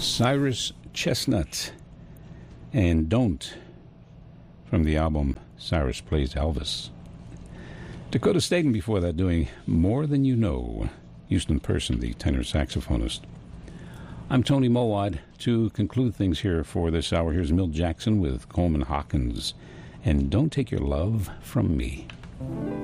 Cyrus Chestnut and Don't from the album Cyrus Plays Elvis. Dakota Staten before that doing More Than You Know. Houston Person, the tenor saxophonist. I'm Tony Mowat. To conclude things here for this hour, here's Milt Jackson with Coleman Hawkins and Don't Take Your Love From Me.